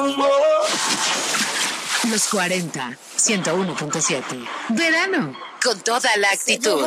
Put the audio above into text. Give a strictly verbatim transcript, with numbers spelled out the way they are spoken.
Los cuarenta, ciento uno punto siete. Verano, con toda la actitud.